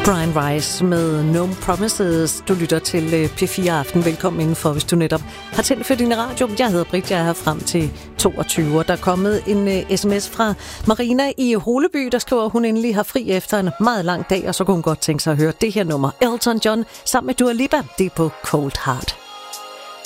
Brian Rice med No Promises. Du lytter til P4 Aften. Velkommen indenfor, hvis du netop har tændt for din radio. Jeg hedder Britt, jeg er her frem til 22. Der er kommet en sms fra Marina i Holeby, der skriver, at hun endelig har fri efter en meget lang dag, og så kunne hun godt tænke sig at høre det her nummer. Elton John sammen med Dua Lipa. Det er på Cold Heart.